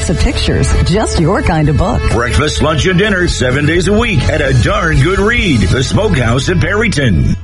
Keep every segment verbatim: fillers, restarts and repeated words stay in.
lots of pictures. Just your kind of book. Breakfast, lunch, and dinner seven days a week at a darn good read. The Smokehouse in Perryton.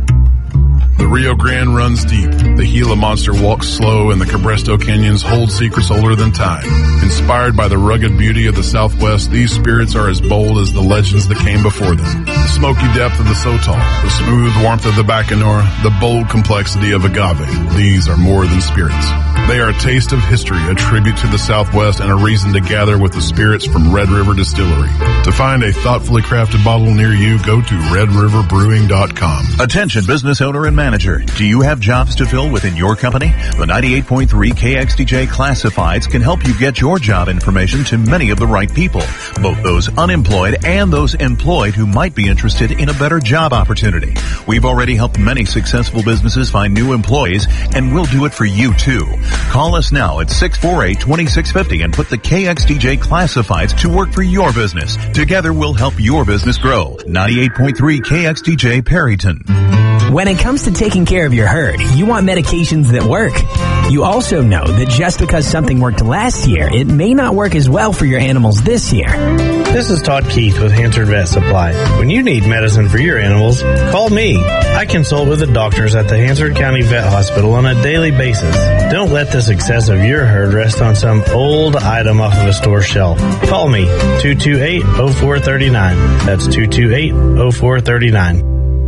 The Rio Grande runs deep. The Gila Monster walks slow, and the Cabresto Canyons hold secrets older than time. Inspired by the rugged beauty of the Southwest, these spirits are as bold as the legends that came before them. The smoky depth of the Sotol, the smooth warmth of the Bacanora, the bold complexity of Agave. These are more than spirits. They are a taste of history, a tribute to the Southwest, and a reason to gather with the spirits from Red River Distillery. To find a thoughtfully crafted bottle near you, go to red river brewing dot com. Attention business owner and manager. Do you have jobs to fill within your company? The ninety-eight point three K X D J Classifieds can help you get your job information to many of the right people, both those unemployed and those employed who might be interested in a better job opportunity. We've already helped many successful businesses find new employees, and we'll do it for you too. Call us now at six four eight, two six five zero and put the K X D J Classifieds to work for your business. Together we'll help your business grow. ninety-eight point three K X D J Perryton. When it comes to taking care of your herd, you want medications that work. You also know that just because something worked last year, it may not work as well for your animals this year. This is Todd Keith with Hansard Vet Supply. When you need medicine for your animals, call me. I consult with the doctors at the Hansard County Vet Hospital on a daily basis. Don't let the success of your herd rest on some old item off of a store shelf. Call me, two two eight, oh four three nine. That's two two eight, oh four three nine.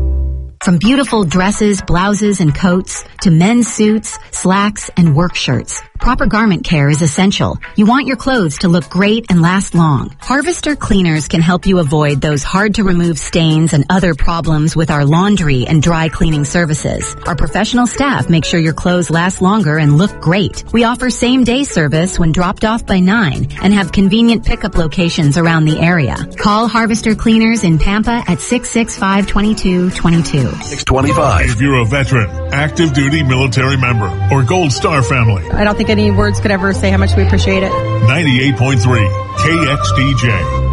From beautiful dresses, blouses, and coats to men's suits, slacks, and work shirts, proper garment care is essential. You want your clothes to look great and last long. Harvester Cleaners can help you avoid those hard-to-remove stains and other problems with our laundry and dry cleaning services. Our professional staff make sure your clothes last longer and look great. We offer same-day service when dropped off by nine and have convenient pickup locations around the area. Call Harvester Cleaners in Pampa at six six five, two two two two. six twenty-five. If you're a veteran, active duty military member, or Gold Star family. I don't think any words could ever say how much we appreciate it. ninety-eight point three K X D J.